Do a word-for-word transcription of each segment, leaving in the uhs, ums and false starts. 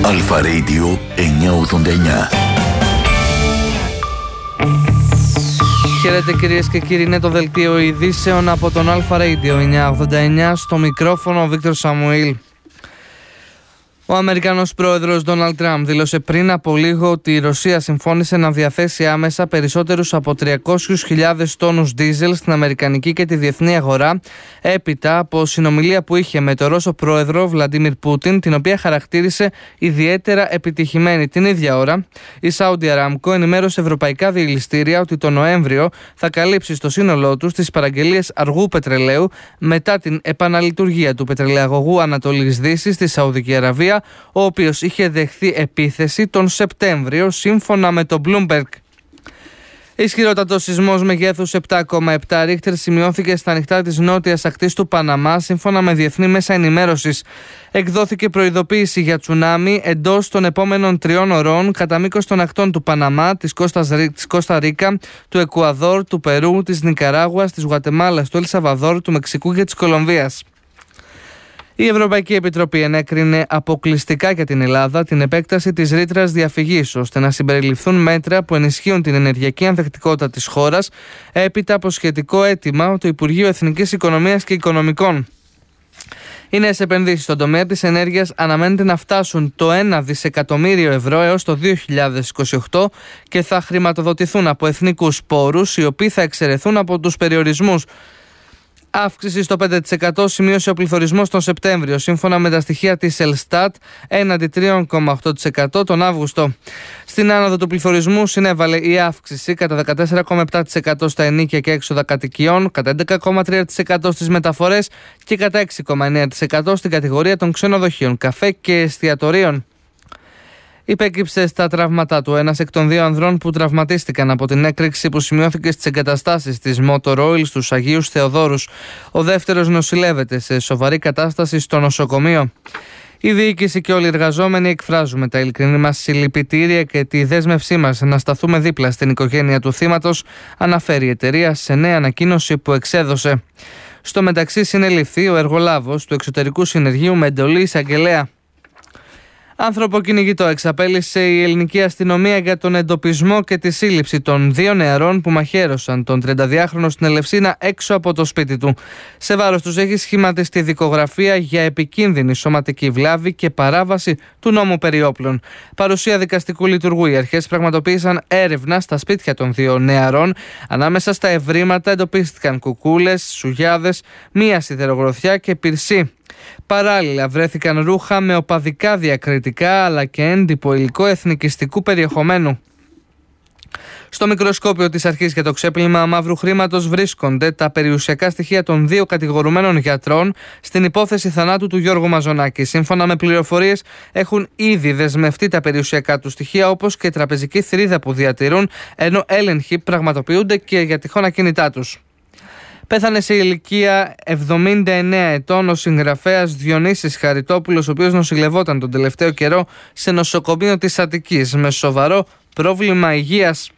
Αλφα Radio εννιακόσια ογδόντα εννιά. Χαίρετε κυρίες και κύριοι, είναι το δελτίο ειδήσεων από τον Αλφα Radio εννιακόσια ογδόντα εννιά, στο μικρόφωνο ο Βίκτορ Σαμουήλ. Ο Αμερικανός πρόεδρος Ντόναλντ Τραμπ δήλωσε πριν από λίγο ότι η Ρωσία συμφώνησε να διαθέσει άμεσα περισσότερους από τριακόσιες χιλιάδες τόνους ντίζελ στην αμερικανική και τη διεθνή αγορά, έπειτα από συνομιλία που είχε με τον Ρώσο πρόεδρο Βλαντίμιρ Πούτιν, την οποία χαρακτήρισε ιδιαίτερα επιτυχημένη. Την ίδια ώρα, η Saudi Aramco ενημέρωσε ευρωπαϊκά διελιστήρια ότι το Νοέμβριο θα καλύψει στο σύνολό του τις παραγγελίες αργού πετρελαίου μετά την επαναλειτουργία του πετρελαιαγωγού Ανατολής Δύσης στη Σαουδική Αραβία, ο οποίος είχε δεχθεί επίθεση τον Σεπτέμβριο, σύμφωνα με το Bloomberg. Ισχυρότατος σεισμός μεγέθους επτά κόμμα επτά ρίχτερ σημειώθηκε στα ανοιχτά της νότιας ακτής του Παναμά, σύμφωνα με διεθνή μέσα ενημέρωσης. Εκδόθηκε προειδοποίηση για τσουνάμι εντός των επόμενων τριών ωρών κατά μήκος των ακτών του Παναμά, της Κώστα Ρίκα, του Εκουαδόρ, του Περού, της Νικαράγουας, της Γουατεμάλας, του Ελ Σαλβαδόρ, του Μεξικού και της Κολομβίας. Η Ευρωπαϊκή Επιτροπή ενέκρινε αποκλειστικά για την Ελλάδα την επέκταση της ρήτρας διαφυγής, ώστε να συμπεριληφθούν μέτρα που ενισχύουν την ενεργειακή ανθεκτικότητα της χώρας, έπειτα από σχετικό αίτημα του Υπουργείου Εθνικής Οικονομίας και Οικονομικών. Οι νέες επενδύσεις στον τομέα της ενέργειας αναμένεται να φτάσουν το ένα δισεκατομμύριο ευρώ έως το δύο χιλιάδες είκοσι οκτώ και θα χρηματοδοτηθούν από εθνικούς πόρους, οι οποίοι θα εξαιρεθούν από τους περιορισμούς. Αύξηση στο πέντε τοις εκατό σημείωσε ο πληθωρισμός τον Σεπτέμβριο, σύμφωνα με τα στοιχεία της Ελστάτ, έναντι τρία κόμμα οκτώ τοις εκατό τον Αύγουστο. Στην άνοδο του πληθωρισμού συνέβαλε η αύξηση κατά δεκατέσσερα κόμμα επτά τοις εκατό στα ενοίκια και έξοδα κατοικιών, κατά έντεκα κόμμα τρία τοις εκατό στις μεταφορές και κατά έξι κόμμα εννέα τοις εκατό στην κατηγορία των ξενοδοχείων, καφέ και εστιατορίων. Υπέκυψε στα τραύματά του ένας εκ των δύο ανδρών που τραυματίστηκαν από την έκρηξη που σημειώθηκε στις εγκαταστάσεις της Motor Oil στους Αγίους Θεοδόρους. Ο δεύτερος νοσηλεύεται σε σοβαρή κατάσταση στο νοσοκομείο. Η διοίκηση και όλοι οι εργαζόμενοι εκφράζουμε τα ειλικρινή μας συλληπιτήρια και τη δέσμευσή μας να σταθούμε δίπλα στην οικογένεια του θύματος, αναφέρει η εταιρεία σε νέα ανακοίνωση που εξέδωσε. Στο μεταξύ, συνελήφθη ο εργολάβος του εξωτερικού συνεργείου με εντολή εισαγγελέα. Άνθρωπο κυνηγητό εξαπέλυσε η ελληνική αστυνομία για τον εντοπισμό και τη σύλληψη των δύο νεαρών που μαχαίρωσαν τον τριανταδυάχρονο στην Ελευσίνα έξω από το σπίτι του. Σε βάρος τους έχει σχηματιστεί δικογραφία για επικίνδυνη σωματική βλάβη και παράβαση του νόμου περί όπλων. Παρουσία δικαστικού λειτουργού, οι αρχές πραγματοποίησαν έρευνα στα σπίτια των δύο νεαρών. Ανάμεσα στα ευρήματα εντοπίστηκαν κουκούλες, σουγιάδες, μία σιδερογροθιά και πυρσί. Παράλληλα βρέθηκαν ρούχα με οπαδικά διακριτικά αλλά και έντυπο υλικό εθνικιστικού περιεχομένου. Στο μικροσκόπιο της αρχής για το ξέπλυμα μαύρου χρήματος βρίσκονται τα περιουσιακά στοιχεία των δύο κατηγορουμένων γιατρών στην υπόθεση θανάτου του Γιώργου Μαζονάκη. Σύμφωνα με πληροφορίες, έχουν ήδη δεσμευτεί τα περιουσιακά του στοιχεία, όπως και τραπεζική θηρίδα που διατηρούν, ενώ έλεγχοι πραγματοποιούνται και για τυχόν ακίνητά τους. Πέθανε σε ηλικία εβδομήντα εννέα ετών ο συγγραφέας Διονύσης Χαριτόπουλος, ο οποίος νοσηλευόταν τον τελευταίο καιρό σε νοσοκομείο της Αττικής με σοβαρό πρόβλημα υγείας.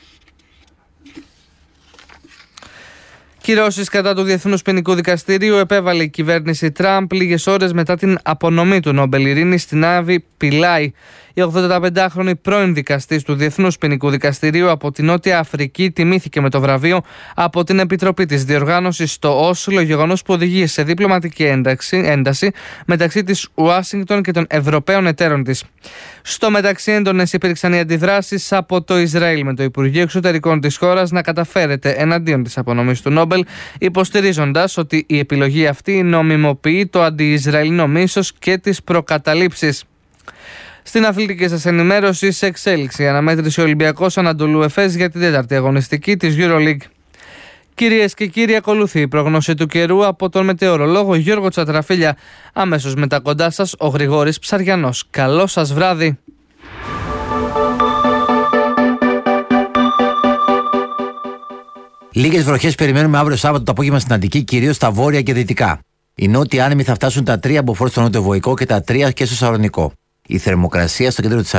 Κυρώσεις κατά του Διεθνούς Ποινικού Δικαστηρίου επέβαλε η κυβέρνηση Τραμπ λίγες ώρες μετά την απονομή του Νόμπελ Ειρήνης στην Άβη Πιλάι. Η ογδονταπεντάχρονη πρώην δικαστής του Διεθνούς Ποινικού Δικαστηρίου από την Νότια Αφρική τιμήθηκε με το βραβείο από την Επιτροπή της Διοργάνωσης στο Όσλο, γεγονός που οδηγεί σε διπλωματική ένταξη, ένταση μεταξύ της Ουάσιγκτον και των Ευρωπαίων εταίρων της. Στο μεταξύ, έντονες υπήρξαν οι αντιδράσεις από το Ισραήλ, με το Υπουργείο Εξωτερικών της χώρας να καταφέρεται εναντίον της απονομής του Νόμπελ, υποστηρίζοντας ότι η επιλογή αυτή νομιμοποιεί το αντι-Ισραηλινό μίσος και τις προκαταλήψεις. Στην αθλητική σας ενημέρωση, σε εξέλιξη η αναμέτρηση Ολυμπιακός Ανατολού Εφές για την τέταρτη αγωνιστική της EuroLeague. Κυρίες και κύριοι, ακολουθεί η πρόγνωση του καιρού από τον μετεωρολόγο Γιώργο Τσατραφίλια. Αμέσως μετά κοντά σας ο Γρηγόρης Ψαριανός. Καλό σας βράδυ. Λίγες βροχές περιμένουμε αύριο Σάββατο το απόγευμα στην Αττική, κυρίως στα βόρεια και δυτικά. Οι νότιοι άνεμοι θα φτάσουν τα τρία μποφόρ στο νότιο Βοϊκό και τα τρία και στο Σαλονικό. Η θερμοκρασία στο κέντρο της